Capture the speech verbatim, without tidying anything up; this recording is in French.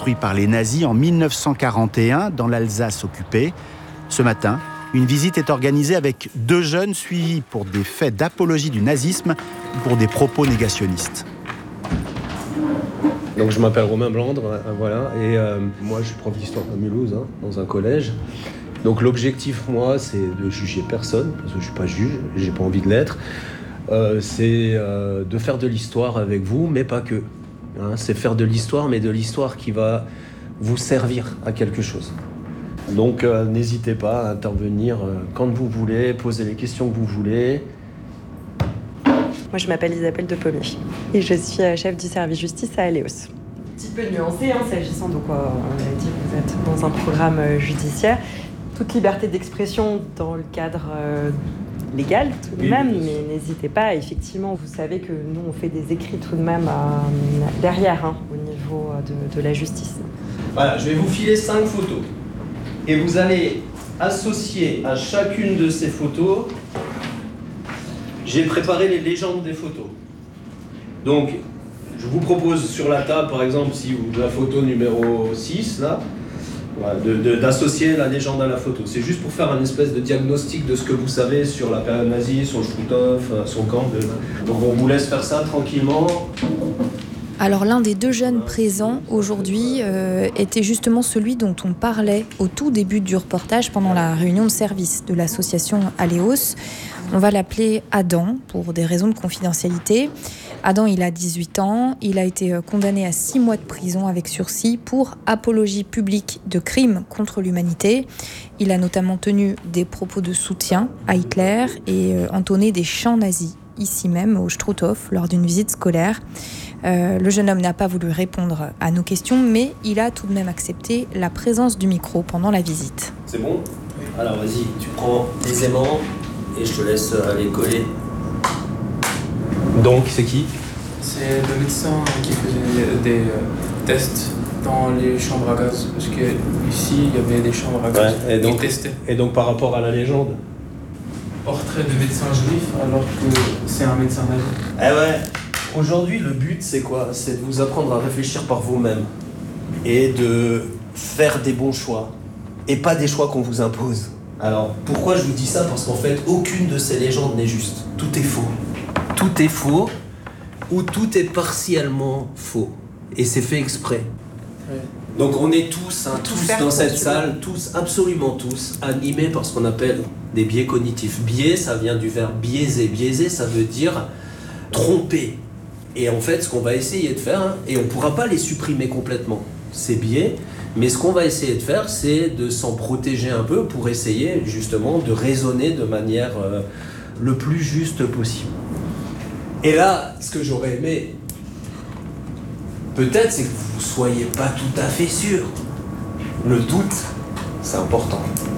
détruit par les nazis en mille neuf cent quarante et un dans l'Alsace occupée. Ce matin, une visite est organisée avec deux jeunes suivis pour des faits d'apologie du nazisme ou pour des propos négationnistes. Donc je m'appelle Romain Blandre, voilà, et euh, moi je suis prof d'histoire à Mulhouse, hein, dans un collège. Donc l'objectif, moi, c'est de juger personne, parce que je suis pas juge, j'ai pas envie de l'être. Euh, c'est euh, de faire de l'histoire avec vous, mais pas que. Hein, c'est faire de l'histoire, mais de l'histoire qui va vous servir à quelque chose. Donc euh, n'hésitez pas à intervenir euh, quand vous voulez, poser les questions que vous voulez. Moi, je m'appelle Isabelle de Pommier et je suis chef du service justice à Aléos. Un petit peu nuancé, hein, s'agissant, donc euh, on a dit que vous êtes dans un programme judiciaire. Toute liberté d'expression dans le cadre euh, légal tout de oui, même, oui. Mais n'hésitez pas, effectivement, vous savez que nous, on fait des écrits tout de même euh, derrière, hein, au niveau de, de la justice. Voilà, je vais vous filer cinq photos. Et vous allez associer à chacune de ces photos, j'ai préparé les légendes des photos. Donc, je vous propose sur la table, par exemple, si vous, la photo numéro six, là, voilà, de, de, d'associer la légende à la photo. C'est juste pour faire un espèce de diagnostic de ce que vous savez sur la période nazie, sur le Struthof, son camp. De... Donc, on vous laisse faire ça tranquillement. Alors l'un des deux jeunes présents aujourd'hui euh, était justement celui dont on parlait au tout début du reportage pendant la réunion de service de l'association Aléos. On va l'appeler Adam pour des raisons de confidentialité. Adam, il a dix-huit ans, il a été condamné à six mois de prison avec sursis pour apologie publique de crimes contre l'humanité. Il a notamment tenu des propos de soutien à Hitler et euh, entonné des chants nazis, ici même au Struthof, lors d'une visite scolaire. Euh, le jeune homme n'a pas voulu répondre à nos questions, mais il a tout de même accepté la présence du micro pendant la visite. C'est bon ? Alors vas-y, tu prends tes aimants et je te laisse aller coller. Donc, c'est qui ? C'est le médecin qui faisait des euh, tests dans les chambres à gaz, parce qu'ici, il y avait des chambres à gaz. Ouais, et, donc, et donc, par rapport à la légende ? Portrait de médecin juif, alors que c'est un médecin nazi. Eh ouais. Aujourd'hui, le but, c'est quoi ? C'est de vous apprendre à réfléchir par vous-même et de faire des bons choix et pas des choix qu'on vous impose. Alors, pourquoi je vous dis ça ? Parce qu'en fait, aucune de ces légendes n'est juste. Tout est faux. Tout est faux ou tout est partiellement faux. Et c'est fait exprès. Oui. Donc on est tous, hein, tous dans cette salle, tous, absolument tous, animés par ce qu'on appelle des biais cognitifs. Biais, ça vient du verbe biaiser. Biaiser, ça veut dire tromper. Et en fait, ce qu'on va essayer de faire, hein, et on ne pourra pas les supprimer complètement, ces biais, mais ce qu'on va essayer de faire, c'est de s'en protéger un peu pour essayer justement de raisonner de manière euh, le plus juste possible. Et là, ce que j'aurais aimé, peut-être, c'est que vous ne soyez pas tout à fait sûr. Le doute, c'est important.